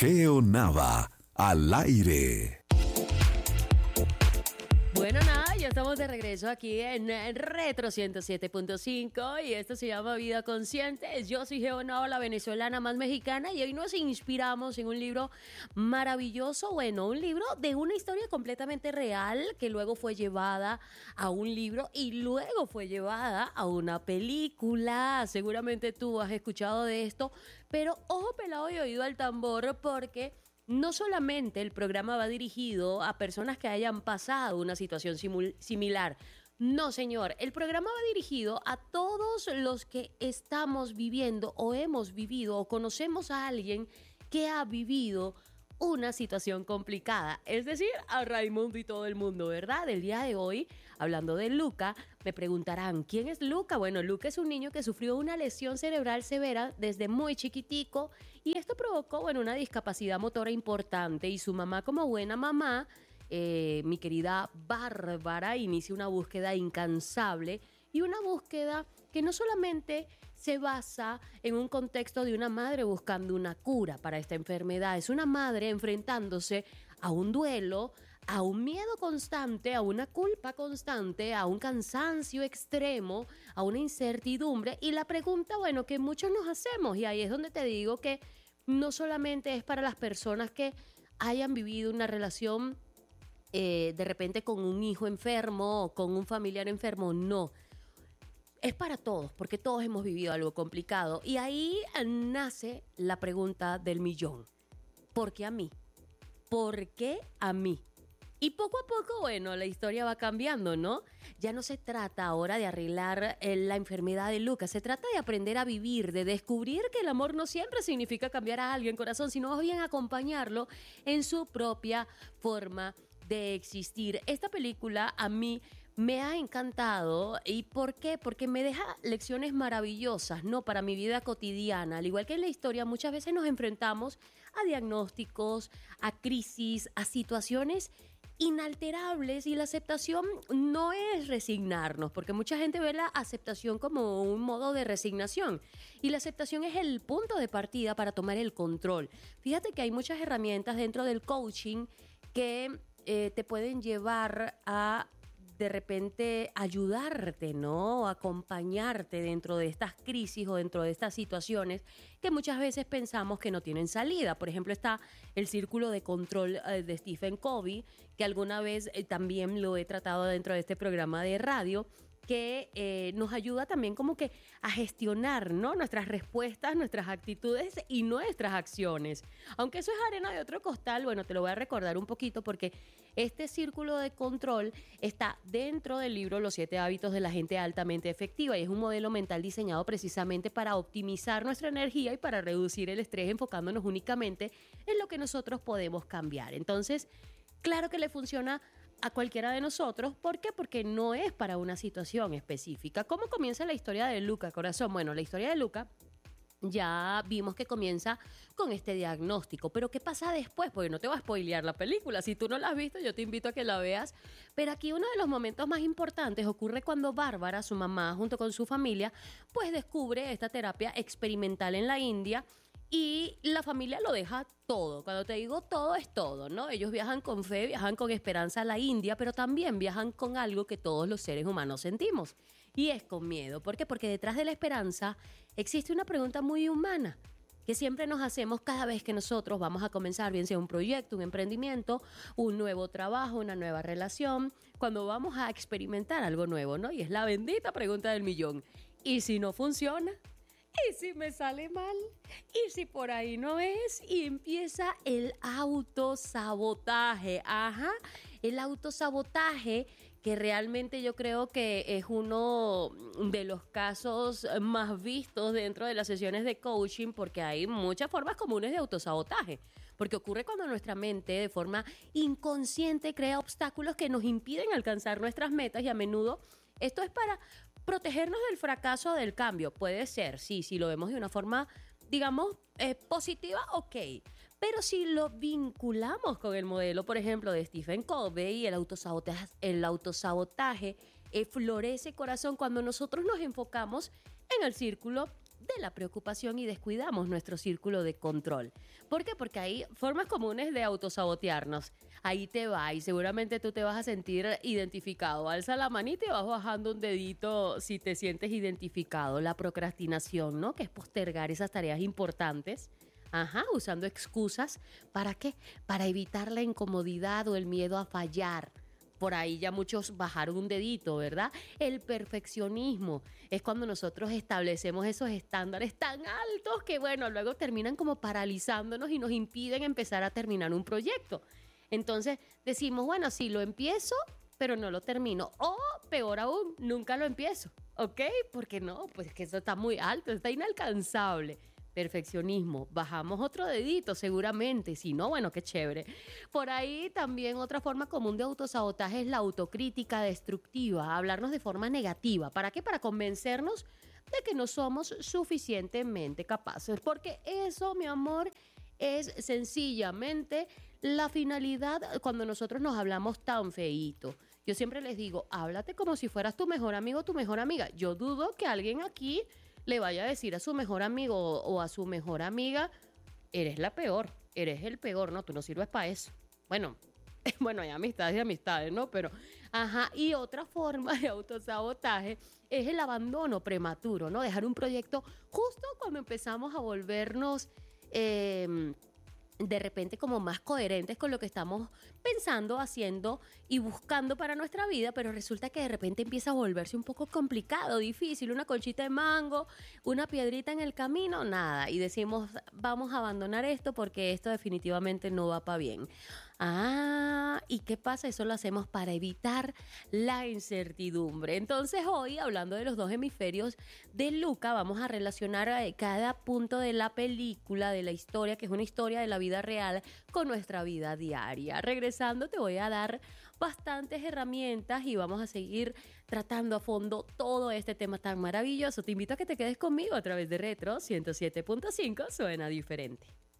Geo Nava, al aire. Bueno, nada, ya estamos de regreso aquí en Retro 107.5 y esto se llama Vida Consciente. Yo soy Geo Nava, la venezolana más mexicana, y hoy nos inspiramos en un libro maravilloso, un libro de una historia completamente real que luego fue llevada a un libro y luego fue llevada a una película. Seguramente tú has escuchado de esto, pero ojo pelado y oído al tambor, porque no solamente el programa va dirigido a personas que hayan pasado una situación similar. No, señor. El programa va dirigido a todos los que estamos viviendo o hemos vivido o conocemos a alguien que ha vivido una situación complicada, es decir, a Raimundo y todo el mundo, ¿verdad? El día de hoy, hablando de Luca, me preguntarán, ¿quién es Luca? Bueno, Luca es un niño que sufrió una lesión cerebral severa desde muy chiquitico y esto provocó, una discapacidad motora importante, y su mamá, como buena mamá, mi querida Bárbara, inicia una búsqueda incansable y una búsqueda que no solamente se basa en un contexto de una madre buscando una cura para esta enfermedad. Es una madre enfrentándose a un duelo, a un miedo constante, a una culpa constante, a un cansancio extremo, a una incertidumbre. Y la pregunta, que muchos nos hacemos, y ahí es donde te digo que no solamente es para las personas que hayan vivido una relación de repente con un hijo enfermo o con un familiar enfermo, no. Es para todos, porque todos hemos vivido algo complicado. Y ahí nace la pregunta del millón. ¿Por qué a mí? ¿Por qué a mí? Y poco a poco, la historia va cambiando, ¿no? Ya no se trata ahora de arreglar la enfermedad de Lucas. Se trata de aprender a vivir, de descubrir que el amor no siempre significa cambiar a alguien, corazón, sino más bien acompañarlo en su propia forma de existir. Esta película a mí me ha encantado. ¿Y por qué? Porque me deja lecciones maravillosas, ¿no? Para mi vida cotidiana. Al igual que en la historia, muchas veces nos enfrentamos a diagnósticos, a crisis, a situaciones inalterables, y la aceptación no es resignarnos, porque mucha gente ve la aceptación como un modo de resignación, y la aceptación es el punto de partida para tomar el control. Fíjate que hay muchas herramientas dentro del coaching que te pueden llevar a de repente ayudarte, ¿no? Acompañarte dentro de estas crisis o dentro de estas situaciones que muchas veces pensamos que no tienen salida. Por ejemplo, está el círculo de control de Stephen Covey, que alguna vez también lo he tratado dentro de este programa de radio, que nos ayuda también como que a gestionar, ¿no? Nuestras respuestas, nuestras actitudes y nuestras acciones. Aunque eso es arena de otro costal, te lo voy a recordar un poquito, porque este círculo de control está dentro del libro Los 7 hábitos de la gente altamente efectiva, y es un modelo mental diseñado precisamente para optimizar nuestra energía y para reducir el estrés, enfocándonos únicamente en lo que nosotros podemos cambiar. Entonces, claro que le funciona a cualquiera de nosotros. ¿Por qué? Porque no es para una situación específica. ¿Cómo comienza la historia de Luca, corazón? La historia de Luca ya vimos que comienza con este diagnóstico, pero ¿qué pasa después? Porque no te voy a spoilear la película. Si tú no la has visto, yo te invito a que la veas. Pero aquí uno de los momentos más importantes ocurre cuando Bárbara, su mamá, junto con su familia, pues descubre esta terapia experimental en la India. Y la familia lo deja todo. Cuando te digo todo, es todo, ¿no? Ellos viajan con fe, viajan con esperanza a la India, pero también viajan con algo que todos los seres humanos sentimos. Y es con miedo. ¿Por qué? Porque detrás de la esperanza existe una pregunta muy humana que siempre nos hacemos cada vez que nosotros vamos a comenzar, bien sea un proyecto, un emprendimiento, un nuevo trabajo, una nueva relación, cuando vamos a experimentar algo nuevo, ¿no? Y es la bendita pregunta del millón. ¿Y si no funciona? ¿Y si me sale mal? ¿Y si por ahí no es? Y empieza el autosabotaje. El autosabotaje, que realmente yo creo que es uno de los casos más vistos dentro de las sesiones de coaching, porque hay muchas formas comunes de autosabotaje. Porque ocurre cuando nuestra mente, de forma inconsciente, crea obstáculos que nos impiden alcanzar nuestras metas, y a menudo esto es para protegernos del fracaso o del cambio. Puede ser, sí, si lo vemos de una forma, digamos, positiva, ok. Pero si lo vinculamos con el modelo, por ejemplo, de Stephen Covey, el autosabotaje florece, corazón, cuando nosotros nos enfocamos en el círculo de la preocupación y descuidamos nuestro círculo de control. ¿Por qué? Porque hay formas comunes de autosabotearnos. Ahí te va y seguramente tú te vas a sentir identificado. Alza la manita y vas bajando un dedito si te sientes identificado. La procrastinación, ¿no? Que es postergar esas tareas importantes. Ajá, usando excusas. ¿Para qué? Para evitar la incomodidad o el miedo a fallar. Por ahí ya muchos bajaron un dedito, ¿verdad? El perfeccionismo es cuando nosotros establecemos esos estándares tan altos que, bueno, luego terminan como paralizándonos y nos impiden empezar a terminar un proyecto. Entonces decimos, bueno, sí, lo empiezo, pero no lo termino. O peor aún, nunca lo empiezo, ¿ok? Porque no, pues que eso está muy alto, está inalcanzable. Perfeccionismo, bajamos otro dedito seguramente, si no, bueno, qué chévere. Por ahí también otra forma común de autosabotaje es la autocrítica destructiva, hablarnos de forma negativa. ¿Para qué? Para convencernos de que no somos suficientemente capaces, porque eso, mi amor, es sencillamente la finalidad cuando nosotros nos hablamos tan feíto. Yo siempre les digo, háblate como si fueras tu mejor amigo o tu mejor amiga. Yo dudo que alguien aquí le vaya a decir a su mejor amigo o a su mejor amiga, eres la peor, eres el peor, no, tú no sirves para eso. Bueno, hay amistades y amistades, ¿no? Pero, ajá, y otra forma de autosabotaje es el abandono prematuro, ¿no? Dejar un proyecto justo cuando empezamos a volvernos de repente como más coherentes con lo que estamos pensando, haciendo y buscando para nuestra vida, pero resulta que de repente empieza a volverse un poco complicado, difícil, una conchita de mango, una piedrita en el camino, nada, y decimos, vamos a abandonar esto porque esto definitivamente no va para bien. Ah, ¿y qué pasa? Eso lo hacemos para evitar la incertidumbre. Entonces hoy, hablando de los dos hemisferios de Luca, vamos a relacionar cada punto de la película, de la historia, que es una historia de la vida real, con nuestra vida diaria. Regresando, te voy a dar bastantes herramientas y vamos a seguir tratando a fondo todo este tema tan maravilloso. Te invito a que te quedes conmigo a través de Retro 107.5, suena diferente.